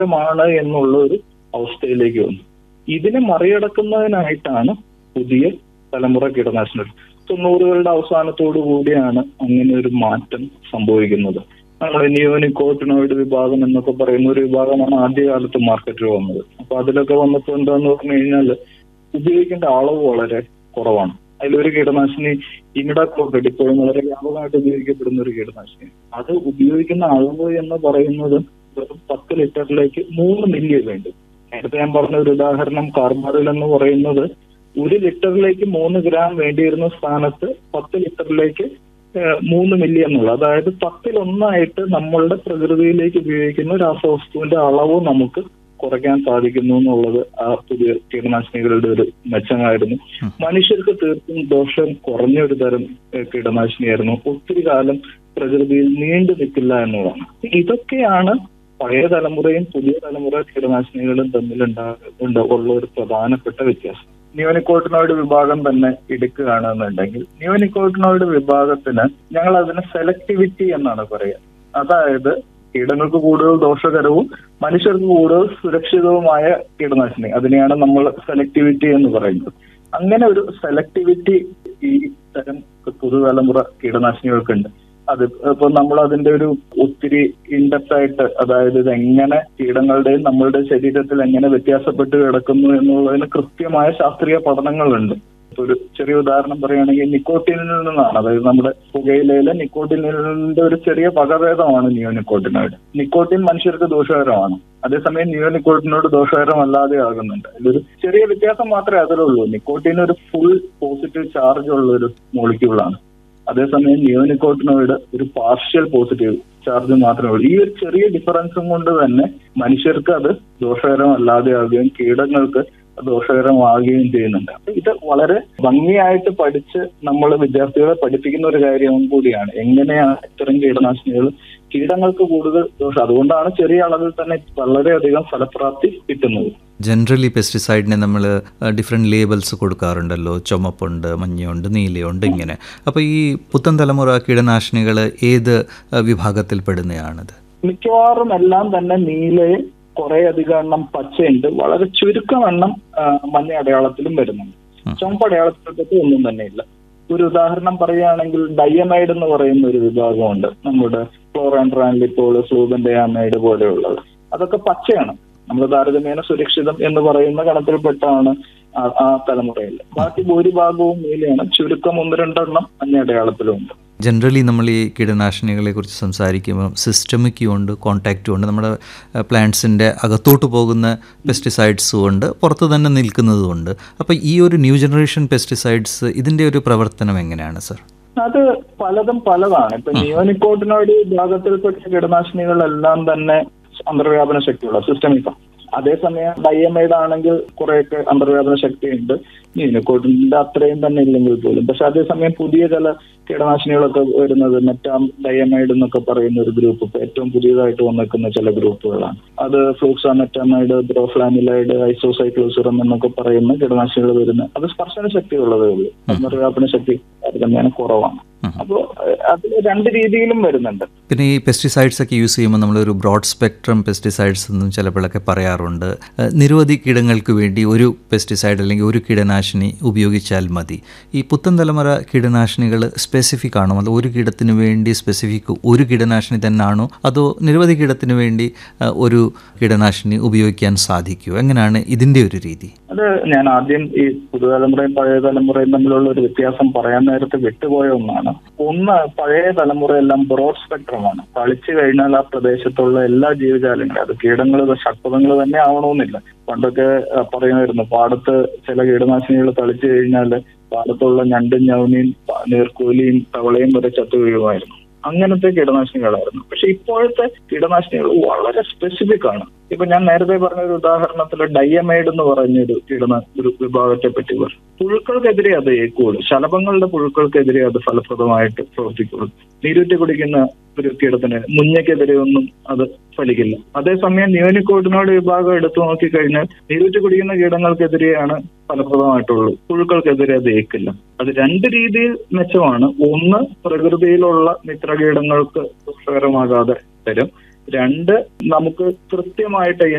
ാണ് എന്നുള്ള ഒരു അവസ്ഥയിലേക്ക് വന്നു. ഇതിനെ മറികടക്കുന്നതിനായിട്ടാണ് പുതിയ തലമുറ കീടനാശിനികൾ. 90കളുടെ അവസാനത്തോടു കൂടിയാണ് അങ്ങനെ ഒരു മാറ്റം സംഭവിക്കുന്നത്. നമ്മുടെ നിയോനിക്കോട്ടിനോയിഡ് വിഭാഗം എന്നൊക്കെ പറയുന്ന ഒരു വിഭാഗമാണ് ആദ്യകാലത്ത് മാർക്കറ്റിൽ വന്നത്. അപ്പൊ അതിലൊക്കെ വന്നപ്പോൾ എന്താന്ന് പറഞ്ഞു കഴിഞ്ഞാൽ ഉപയോഗിക്കേണ്ട അളവ് വളരെ കുറവാണ്. അതിലൊരു കീടനാശിനി ഇമിഡാക്ലോപ്രിഡ് ഇപ്പോഴും വളരെ വ്യാപകമായിട്ട് ഉപയോഗിക്കപ്പെടുന്ന ഒരു കീടനാശിനി. അത് ഉപയോഗിക്കുന്ന അളവ് എന്ന് പറയുന്നത് 10 ലിറ്ററിലേക്ക് 3 മില്ലി വേണ്ടി. നേരത്തെ ഞാൻ പറഞ്ഞ ഒരു ഉദാഹരണം കാർബാറിൽ എന്ന് പറയുന്നത് 1 ലിറ്ററിലേക്ക് 3 ഗ്രാം വേണ്ടിയിരുന്ന സ്ഥാനത്ത് 10 ലിറ്ററിലേക്ക് 3 മില്ലി എന്നുള്ളത്, അതായത് 10-1 നമ്മളുടെ പ്രകൃതിയിലേക്ക് ഉപയോഗിക്കുന്ന രാസവസ്തുവിന്റെ അളവ് നമുക്ക് കുറയ്ക്കാൻ സാധിക്കുന്നു എന്നുള്ളത് ആ പുതിയ കീടനാശിനികളുടെ ഒരു മെച്ചമായിരുന്നു. മനുഷ്യർക്ക് തീർത്തും ദോഷം കുറഞ്ഞ ഒരു തരം കീടനാശിനിയായിരുന്നു. ഒത്തിരി കാലം പ്രകൃതിയിൽ നീണ്ടു നിൽക്കില്ല എന്നുള്ളതാണ്. ഇതൊക്കെയാണ് പഴയ തലമുറയും പുതിയ തലമുറ കീടനാശിനികളും ഉള്ള ഒരു പ്രധാനപ്പെട്ട വ്യത്യാസം. നിയോനിക്കോട്ടിനോയിഡ് വിഭാഗം തന്നെ എടുക്കുകയാണെന്നുണ്ടെങ്കിൽ നിയോനിക്കോട്ടിനോയിഡ് വിഭാഗത്തിന് ഞങ്ങൾ അതിന് സെലക്ടിവിറ്റി എന്നാണ് പറയുക. അതായത് കീടങ്ങൾക്ക് കൂടുതൽ ദോഷകരവും മനുഷ്യർക്ക് കൂടുതൽ സുരക്ഷിതവുമായ കീടനാശിനി, അതിനെയാണ് നമ്മൾ സെലക്ടിവിറ്റി എന്ന് പറയുന്നത്. അങ്ങനെ ഒരു സെലക്ടിവിറ്റി ഈ തരം പുതുതലമുറ കീടനാശിനികൾക്കുണ്ട്. അത് ഇപ്പൊ നമ്മൾ അതിന്റെ ഒരു ഒത്തിരി ഇൻഡെപ്ത് ആയിട്ട്, അതായത് ഇത് എങ്ങനെ കീടങ്ങളുടെയും നമ്മളുടെ ശരീരത്തിൽ എങ്ങനെ വ്യത്യാസപ്പെട്ട് കിടക്കുന്നു എന്നുള്ളതിന് കൃത്യമായ ശാസ്ത്രീയ പഠനങ്ങളുണ്ട്. ഒരു ചെറിയ ഉദാഹരണം പറയുകയാണെങ്കിൽ നിക്കോട്ടിനിൽ നിന്നാണ്, അതായത് നമ്മുടെ പുകയിലയിലെ നിക്കോട്ടിനിന്റെ ഒരു ചെറിയ വകഭേദമാണ് നിയോനിക്കോട്ടിനോയിഡ്. നിക്കോട്ടിൻ മനുഷ്യർക്ക് ദോഷകരമാണ്, അതേസമയം നിയോനിക്കോട്ടിനോയിഡ് ദോഷകരമല്ലാതെ ആകുന്നുണ്ട്. ഇതിലൊരു ചെറിയ വ്യത്യാസം മാത്രമേ അതിലുള്ളൂ. നിക്കോട്ടിൻ ഒരു ഫുൾ പോസിറ്റീവ് ചാർജ് ഉള്ള ഒരു മോളിക്യൂളാണ്, അതേസമയം നിയോനിക്കോട്ടിനോയിഡ് ഒരു പാർഷ്യൽ പോസിറ്റീവ് ചാർജ് മാത്രമേ ഉള്ളൂ. ഈ ഒരു ചെറിയ ഡിഫറൻസും കൊണ്ട് തന്നെ മനുഷ്യർക്ക് അത് ദോഷകരമല്ലാതെ ആവുകയും കീടങ്ങൾക്ക് ദോഷകരമാകുകയും ചെയ്യുന്നുണ്ട്. അപ്പൊ ഇത് വളരെ ഭംഗിയായിട്ട് പഠിച്ച് നമ്മൾ വിദ്യാർത്ഥികളെ പഠിപ്പിക്കുന്ന ഒരു കാര്യവും കൂടിയാണ്. എങ്ങനെയാണ് ഇത്തരം കീടനാശിനികൾ കീടങ്ങൾക്ക് കൂടുതൽ ദോഷം, അതുകൊണ്ടാണ് ചെറിയ അളവിൽ തന്നെ വളരെയധികം ഫലപ്രാപ്തി കിട്ടുന്നത്. ജനറലി പെസ്റ്റിസൈഡിനെ നമ്മൾ ഡിഫറെൻറ്റ് ലേബൽസ് കൊടുക്കാറുണ്ടല്ലോ, ചുമപ്പുണ്ട്, മഞ്ഞയുണ്ട്, നീലയുണ്ട്, ഇങ്ങനെ. അപ്പോൾ ഈ പുത്തൻ തലമുറ കീടനാശിനികൾ ഏത് വിഭാഗത്തിൽ പെടുന്നതാണത്? മിക്കവാറും എല്ലാം തന്നെ നീലയും കുറെ അധികം എണ്ണം പച്ചയുണ്ട്, വളരെ ചുരുക്കം എണ്ണം മഞ്ഞ അടയാളത്തിലും വരുന്നുണ്ട്. ചുമപ്പ് അടയാളത്തിലൊക്കെ ഒന്നും തന്നെ ഇല്ല. ഒരു ഉദാഹരണം പറയുകയാണെങ്കിൽ ഡയമൈഡ് എന്ന് പറയുന്ന ഒരു വിഭാഗമുണ്ട്, നമ്മുടെ ക്ലോറാൻട്രാൻലിപ്പോൾ, ഫ്ലൂബൻഡയാമൈഡ് പോലെയുള്ളത്. അതൊക്കെ പച്ചയാണ്, നമ്മൾ താരതമ്യേന സുരക്ഷിതം എന്ന് പറയുന്ന ഗണത്തിൽപ്പെട്ടാണ് ആ തലമുറയിൽ. ബാക്കി ഭൂരിഭാഗവും നീലയാണ്, ചുരുക്കം 1-2 എണ്ണം മഞ്ഞ അടയാളത്തിലും ഉണ്ട്. ജനറലി നമ്മൾ ഈ കീടനാശിനികളെ കുറിച്ച് സംസാരിക്കുമ്പോൾ സിസ്റ്റമിക്കും ഉണ്ട്, കോൺടാക്റ്റും ഉണ്ട്. നമ്മുടെ പ്ലാന്റ്സിൻ്റെ അകത്തോട്ട് പോകുന്ന പെസ്റ്റിസൈഡ്സും ഉണ്ട്, പുറത്ത് തന്നെ നിൽക്കുന്നതുമുണ്ട്. അപ്പോൾ ഈ ഒരു ന്യൂ ജനറേഷൻ പെസ്റ്റിസൈഡ്സ് ഇതിൻ്റെ ഒരു പ്രവർത്തനം എങ്ങനെയാണ് സർ? അത് പലതാണ്. ഇപ്പൊ നിയോനിക്കോട്ടിനോയിഡ് വിഭാഗത്തിൽപ്പെട്ട കീടനാശിനികളെല്ലാം തന്നെ അന്തർവ്യാപന ശക്തിയുള്ള സിസ്റ്റമിക്കാം. അതേസമയം ഡയമൈഡ് ആണെങ്കിൽ കുറെയൊക്കെ അന്തർവ്യാപന ശക്തിയുണ്ട്, നിയോനിക്കോട്ടിന്റെ അത്രയും തന്നെ ഇല്ലെങ്കിൽ പോലും. പക്ഷെ അതേസമയം പുതിയ ചില കീടനാശിനികളൊക്കെ വരുന്നത് മെറ്റാം ഡയമൈഡ് എന്നൊക്കെ പറയുന്ന ഒരു ഗ്രൂപ്പ്, ഇപ്പൊ ഏറ്റവും പുതിയതായിട്ട് വന്നിരിക്കുന്ന ചില ഗ്രൂപ്പുകളാണ്. അത് ഫ്ലൂക്സാമെറ്റാമൈഡ്, ബ്രോഫ്ലാനിലൈഡ്, ഐസോസൈക്ലോസിറം എന്നൊക്കെ പറയുന്ന കീടനാശിനികൾ വരുന്നത് അത് സ്പർശന ശക്തി ഉള്ളതേ ഉള്ളൂ, അന്തർവ്യാപന ശക്തി തന്നെയാണ് കുറവാണ്. അപ്പോൾ അതിൽ 2 രീതിയിലും വരുന്നുണ്ട്. പിന്നെ ഈ പെസ്റ്റിസൈഡ്സ് ഒക്കെ യൂസ് ചെയ്യുമ്പോൾ നമ്മളൊരു ബ്രോഡ് സ്പെക്ട്രം പെസ്റ്റിസൈഡ്സ് എന്നും ചിലപ്പോഴൊക്കെ പറയാറുണ്ട്. നിരവധി കീടങ്ങൾക്ക് വേണ്ടി ഒരു പെസ്റ്റിസൈഡ് അല്ലെങ്കിൽ ഒരു കീടനാശിനി ഉപയോഗിച്ചാൽ മതി. ഈ പുത്തൻ തലമുറ കീടനാശിനികൾ സ്പെസിഫിക് ആണോ, അതോ ഒരു കീടത്തിന് വേണ്ടി സ്പെസിഫിക് ഒരു കീടനാശിനി തന്നെയാണോ, അതോ നിരവധി കീടത്തിന് വേണ്ടി ഒരു കീടനാശിനി ഉപയോഗിക്കാൻ സാധിക്കുമോ? എങ്ങനെയാണ് ഇതിൻ്റെ ഒരു രീതി? അത് ഞാൻ ആദ്യം ഈ പുതുതലമുറയും പഴയ തലമുറയും തമ്മിലുള്ള ഒരു വ്യത്യാസം പറയാൻ നേരത്തെ വിട്ടുപോയ ഒന്നാണ്. ഒന്ന്, പഴയ തലമുറയെല്ലാം ബ്രോഡ് സ്പെക്ട്രമാണ്. കളിച്ചു കഴിഞ്ഞാൽ ആ പ്രദേശത്തുള്ള എല്ലാ ജീവജാലങ്ങളും, അത് കീടങ്ങൾ ഷഡ്പദങ്ങൾ തന്നെ ആവണമെന്നില്ല. പണ്ടൊക്കെ പറയുമായിരുന്നു, പാടത്ത് ചില കീടനാശിനികൾ തളിച്ചു കഴിഞ്ഞാൽ പാടത്തുള്ള ഞണ്ടും ഞവണിയും നീർക്കോലിയും തവളയും വരെ ചത്തു വീഴുമായിരുന്നു. അങ്ങനത്തെ കീടനാശിനികളായിരുന്നു. പക്ഷെ ഇപ്പോഴത്തെ കീടനാശിനികൾ വളരെ സ്പെസിഫിക് ആണ്. ഇപ്പൊ ഞാൻ നേരത്തെ പറഞ്ഞ ഒരു ഉദാഹരണത്തിൽ ഡയമൈഡ് എന്ന് പറഞ്ഞൊരു ഒരു വിഭാഗത്തെ പറ്റി പറഞ്ഞു. പുഴുക്കൾക്കെതിരെ അത് ഏക്കുള്ളൂ, ശലഭങ്ങളുടെ പുഴുക്കൾക്കെതിരെ അത് ഫലപ്രദമായിട്ട് പ്രവർത്തിക്കുള്ളൂ. നീരൂറ്റി കുടിക്കുന്ന ഒരു കീടത്തിന്, മുഞ്ഞയ്ക്കെതിരെ ഒന്നും അത് ഫലിക്കില്ല. അതേസമയം നിയോനിക്കോട്ടിനോയിഡ് വിഭാഗം എടുത്തു നോക്കിക്കഴിഞ്ഞാൽ നീരൂറ്റി കുടിക്കുന്ന കീടങ്ങൾക്കെതിരെയാണ് ഫലപ്രദമായിട്ടുള്ളൂ, പുഴുക്കൾക്കെതിരെ അത് ഏക്കില്ല. അത് 2 രീതിയിൽ മെച്ചമാണ്. ഒന്ന്, പ്രകൃതിയിലുള്ള മിത്രകീടങ്ങൾക്ക് ദോഷകരമാകാതെ തരും. രണ്ട്, നമുക്ക് കൃത്യമായിട്ട്